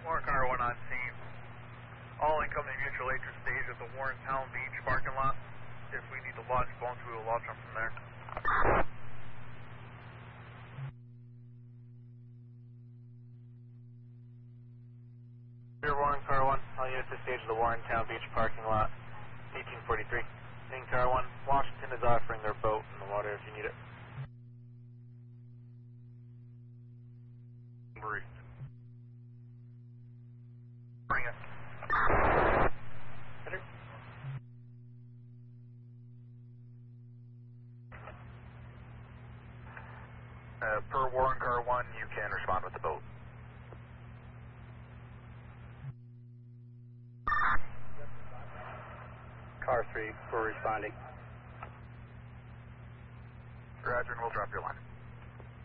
Warren Car 1 on scene. All incoming mutual aid to stage at the Warrentown Beach parking lot. If we need to launch phones, we will launch them from there. Here, Warren Car 1, all units to stage at the Warrentown Beach parking lot, 1843. In Car 1, Washington is offering their boat in the water if you need it. Bring it. Per Warren Car 1, you can respond with the boat. Car 3, we're responding. Roger, and we'll drop your line.